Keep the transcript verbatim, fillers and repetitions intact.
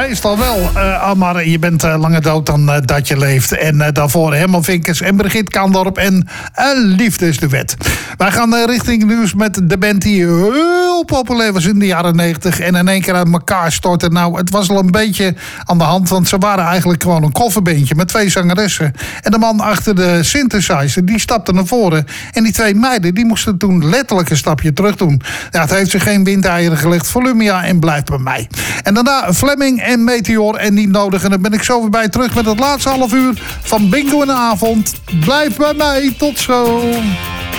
meestal wel. Uh, maar je bent uh, langer dood dan uh, dat je leeft. En uh, daarvoor Herman Vinkers en Brigitte Kaandorp en een uh, liefdesduet. Wij gaan uh, richting nieuws met de band die heel populair was in de jaren negentig. En in één keer uit elkaar stortte. Nou, het was al een beetje aan de hand. Want ze waren eigenlijk gewoon een kofferbandje met twee zangeressen. En de man achter de synthesizer, die stapte naar voren. En die twee meiden, die moesten toen letterlijk een stapje terug doen. Ja, het heeft zich geen windeieren gelegd. Volumia en blijft bij mij. En daarna Fleming en Meteor en niet nodig. En dan ben ik zo weer bij terug met het laatste half uur van Bingo in de Avond. Blijf bij mij. Tot zo.